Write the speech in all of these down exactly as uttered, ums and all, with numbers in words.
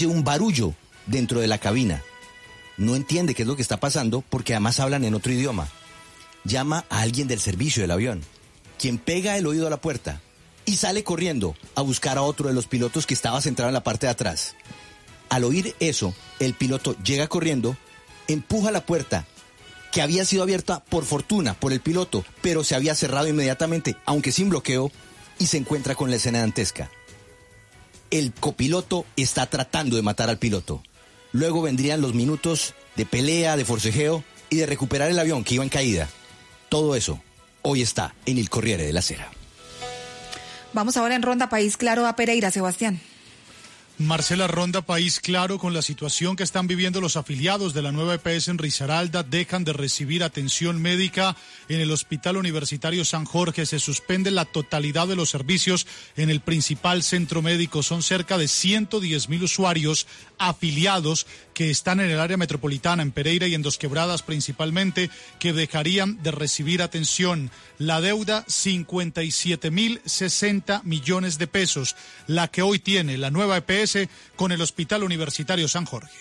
un barullo dentro de la cabina. No entiende qué es lo que está pasando porque además hablan en otro idioma. Llama a alguien del servicio del avión, quien pega el oído a la puerta y sale corriendo a buscar a otro de los pilotos que estaba sentado en la parte de atrás. Al oír eso, el piloto llega corriendo, empuja la puerta, que había sido abierta por fortuna por el piloto, pero se había cerrado inmediatamente, aunque sin bloqueo, y se encuentra con la escena dantesca. El copiloto está tratando de matar al piloto. Luego vendrían los minutos de pelea, de forcejeo y de recuperar el avión que iba en caída. Todo eso hoy está en el Corriere de la Sera. Vamos ahora en Ronda País Claro a Pereira, Sebastián. Marcela, Ronda País Claro, con la situación que están viviendo los afiliados de la nueva E P S en Risaralda, dejan de recibir atención médica en el Hospital Universitario San Jorge. Se suspende la totalidad de los servicios en el principal centro médico. Son cerca de ciento diez mil usuarios afiliados que están en el área metropolitana, en Pereira y en Dos Quebradas principalmente, que dejarían de recibir atención. La deuda, cincuenta y siete mil sesenta millones de pesos, la que hoy tiene la nueva E P S con el Hospital Universitario San Jorge.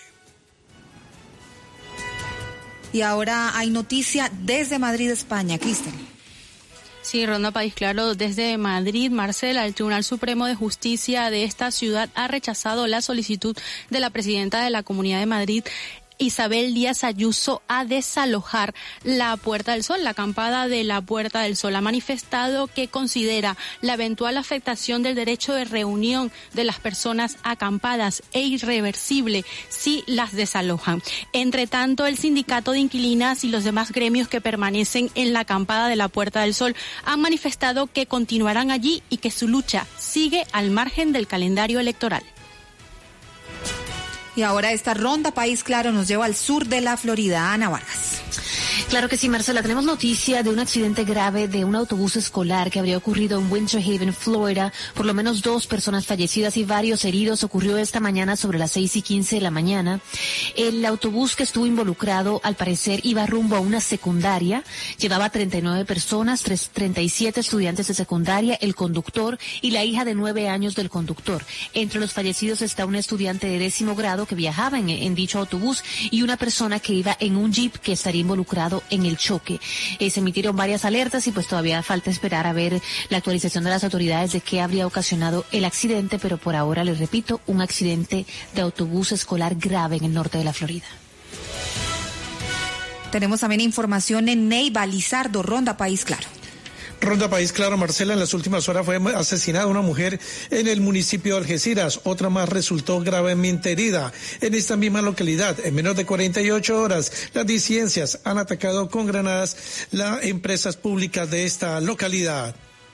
Y ahora hay noticia desde Madrid, España. Cristian. Sí, Ronda País Claro, desde Madrid, Marcela, el Tribunal Supremo de Justicia de esta ciudad ha rechazado la solicitud de la presidenta de la Comunidad de Madrid, Isabel Díaz Ayuso, a desalojar la Puerta del Sol, la acampada de la Puerta del Sol. Ha manifestado que considera la eventual afectación del derecho de reunión de las personas acampadas e irreversible si las desalojan. Entre tanto, el sindicato de inquilinas y los demás gremios que permanecen en la acampada de la Puerta del Sol han manifestado que continuarán allí y que su lucha sigue al margen del calendario electoral. Y ahora esta Ronda País Claro nos lleva al sur de la Florida. Ana Vargas. Claro que sí, Marcela. Tenemos noticia de un accidente grave de un autobús escolar que habría ocurrido en Winter Haven, Florida. Por lo menos dos personas fallecidas y varios heridos. Ocurrió esta mañana sobre las seis y quince de la mañana. El autobús que estuvo involucrado, al parecer, iba rumbo a una secundaria. Llevaba treinta y nueve personas, treinta y siete estudiantes de secundaria, el conductor y la hija de nueve años del conductor. Entre los fallecidos está un estudiante de décimo grado que viajaba en, en dicho autobús y una persona que iba en un jeep que estaría involucrado en el choque. Eh, se emitieron varias alertas y pues todavía falta esperar a ver la actualización de las autoridades de qué habría ocasionado el accidente, pero por ahora, les repito, un accidente de autobús escolar grave en el norte de la Florida. Tenemos también información en Neiva, Lizardo, Ronda País Claro. Ronda País Claro, Marcela, en las últimas horas fue asesinada una mujer en el municipio de Algeciras. Otra más resultó gravemente herida en esta misma localidad. En menos de cuarenta y ocho horas, las disidencias han atacado con granadas las empresas públicas de esta localidad.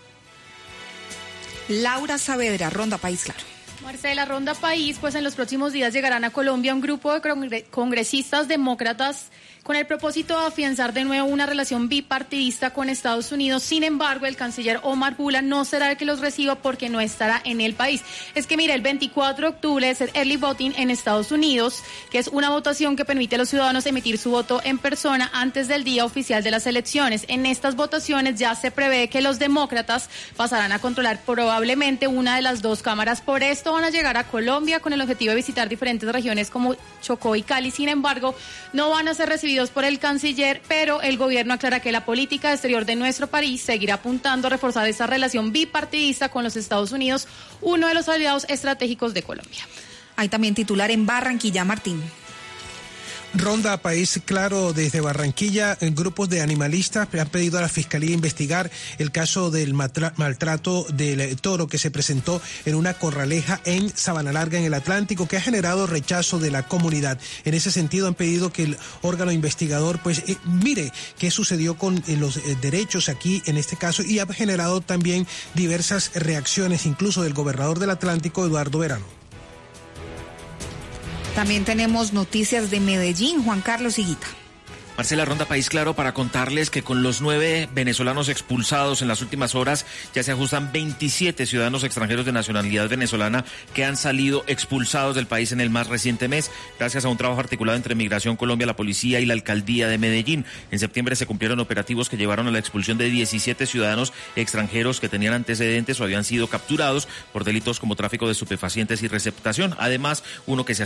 Laura Saavedra, Ronda País Claro. Marcela, Ronda País, pues en los próximos días llegarán a Colombia un grupo de congre- congresistas demócratas con el propósito de afianzar de nuevo una relación bipartidista con Estados Unidos. Sin embargo, el canciller Omar Bula no será el que los reciba porque no estará en el país. Es que mire, el veinticuatro de octubre es el early voting en Estados Unidos, que es una votación que permite a los ciudadanos emitir su voto en persona antes del día oficial de las elecciones. En estas votaciones ya se prevé que los demócratas pasarán a controlar probablemente una de las dos cámaras. Por esto van a llegar a Colombia con el objetivo de visitar diferentes regiones como Chocó y Cali. Sin embargo, no van a ser recibidos por el canciller, pero el gobierno aclara que la política exterior de nuestro país seguirá apuntando a reforzar esa relación bipartidista con los Estados Unidos, uno de los aliados estratégicos de Colombia. Hay también titular en Barranquilla, Martín. Ronda País Claro desde Barranquilla. Grupos de animalistas han pedido a la Fiscalía investigar el caso del maltrato del toro que se presentó en una corraleja en Sabana Larga, en el Atlántico, que ha generado rechazo de la comunidad. En ese sentido han pedido que el órgano investigador pues eh, mire qué sucedió con eh, los eh, derechos aquí en este caso, y ha generado también diversas reacciones, incluso del gobernador del Atlántico, Eduardo Verano. También tenemos noticias de Medellín, Juan Carlos Higuita. Marcela, Ronda País Claro para contarles que con los nueve venezolanos expulsados en las últimas horas ya se ajustan veintisiete ciudadanos extranjeros de nacionalidad venezolana que han salido expulsados del país en el más reciente mes, gracias a un trabajo articulado entre Migración Colombia, la policía y la alcaldía de Medellín. En septiembre se cumplieron operativos que llevaron a la expulsión de diecisiete ciudadanos extranjeros que tenían antecedentes o habían sido capturados por delitos como tráfico de estupefacientes y receptación. Además, uno que se